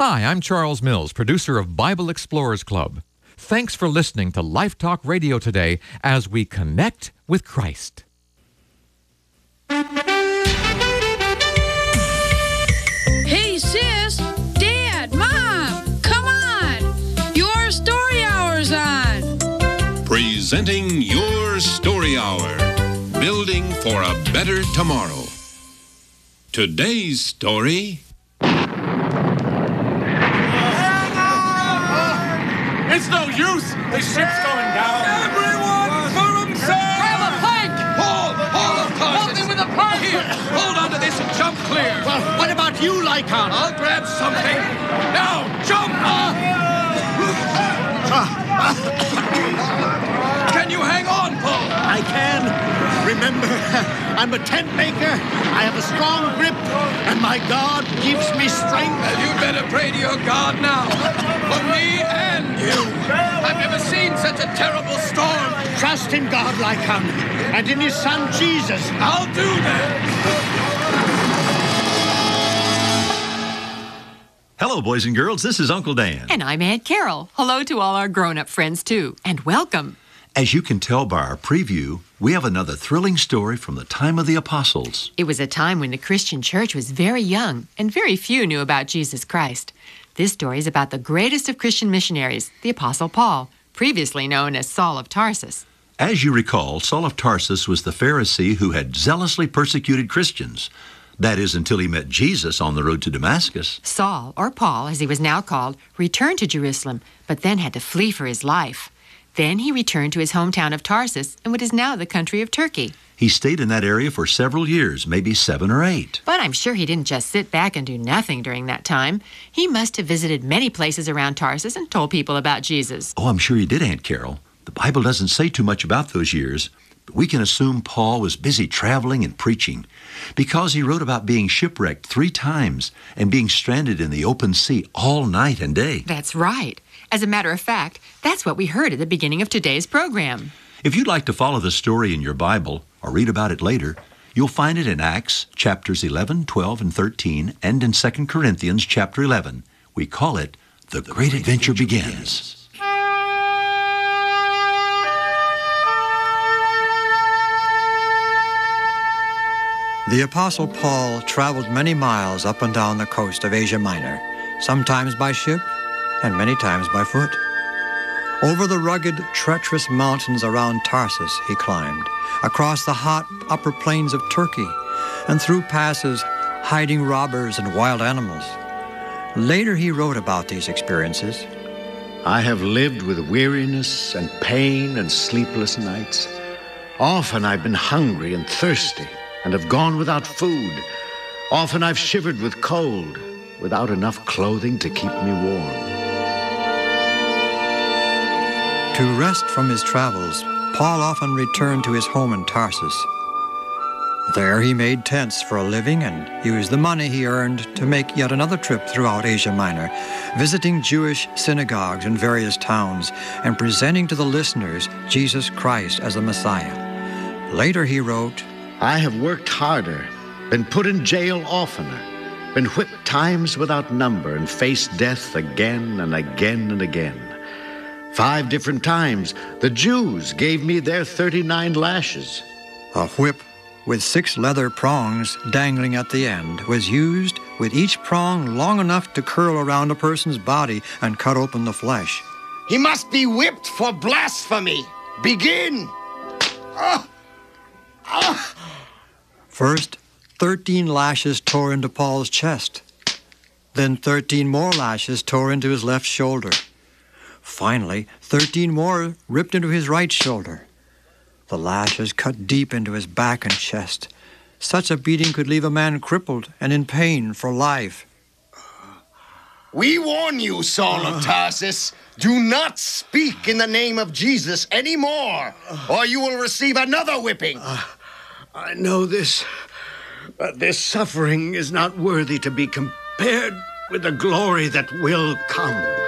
Hi, I'm Charles Mills, producer of Bible Explorers Club. Thanks for listening to Life Talk Radio today as we connect with Christ. Hey, sis, Dad, Mom, come on. Your Story Hour's on. Presenting Your Story Hour, building for a better tomorrow. Today's story... It's no use. The ship's going down. Everyone for himself! Grab a plank! Paul, of course. Help me with a plank! Here, hold on to this and jump clear. Well, what about you, Lycon? I'll grab something. Now, jump! Can you hang on, Paul? I can. Remember, I'm a tent maker. I have a strong grip, and my God gives me strength. Well, you better pray to your God now. For me and you. I've never seen such a terrible storm. Trust in God, Lycon, and in his son, Jesus. I'll do that. Hello, boys and girls. This is Uncle Dan. And I'm Aunt Carol. Hello to all our grown-up friends, too. And welcome. As you can tell by our preview, we have another thrilling story from the time of the apostles. It was a time when the Christian church was very young, and very few knew about Jesus Christ. This story is about the greatest of Christian missionaries, the Apostle Paul, previously known as Saul of Tarsus. As you recall, Saul of Tarsus was the Pharisee who had zealously persecuted Christians. That is, until he met Jesus on the road to Damascus. Saul, or Paul, as he was now called, returned to Jerusalem, but then had to flee for his life. Then he returned to his hometown of Tarsus in what is now the country of Turkey. He stayed in that area for several years, maybe 7 or 8. But I'm sure he didn't just sit back and do nothing during that time. He must have visited many places around Tarsus and told people about Jesus. Oh, I'm sure he did, Aunt Carol. The Bible doesn't say too much about those years, but we can assume Paul was busy traveling and preaching, because he wrote about being shipwrecked 3 times and being stranded in the open sea all night and day. That's right. As a matter of fact, that's what we heard at the beginning of today's program. If you'd like to follow the story in your Bible or read about it later, you'll find it in Acts chapters 11, 12, and 13, and in 2 Corinthians chapter 11. We call it The Great Adventure Begins. The Apostle Paul traveled many miles up and down the coast of Asia Minor, sometimes by ship and many times by foot. Over the rugged, treacherous mountains around Tarsus he climbed, across the hot upper plains of Turkey, and through passes hiding robbers and wild animals. Later he wrote about these experiences. I have lived with weariness and pain and sleepless nights. Often I've been hungry and thirsty and have gone without food. Often I've shivered with cold, without enough clothing to keep me warm. To rest from his travels, Paul often returned to his home in Tarsus. There he made tents for a living and used the money he earned to make yet another trip throughout Asia Minor, visiting Jewish synagogues in various towns and presenting to the listeners Jesus Christ as the Messiah. Later he wrote, I have worked harder, been put in jail oftener, been whipped times without number, and faced death again and again and again. 5 different times, the Jews gave me their 39 lashes. A whip with 6 leather prongs dangling at the end was used, with each prong long enough to curl around a person's body and cut open the flesh. He must be whipped for blasphemy. Begin. First, 13 lashes tore into Paul's chest. Then 13 more lashes tore into his left shoulder. Finally, 13 more ripped into his right shoulder. The lashes cut deep into his back and chest. Such a beating could leave a man crippled and in pain for life. We warn you, Saul of Tarsus, do not speak in the name of Jesus anymore, or you will receive another whipping. I know this, but this suffering is not worthy to be compared with the glory that will come.